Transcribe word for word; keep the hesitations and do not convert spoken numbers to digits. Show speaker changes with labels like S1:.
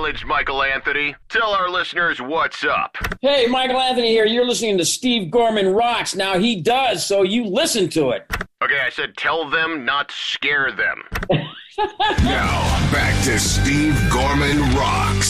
S1: Acknowledged, Michael Anthony. Tell our listeners what's up.
S2: Hey, Michael Anthony here. You're listening to Steve Gorman Rocks. Now, he does, so you listen to it.
S1: Okay, I said tell them, not scare them.
S3: Now, back to Steve Gorman Rocks.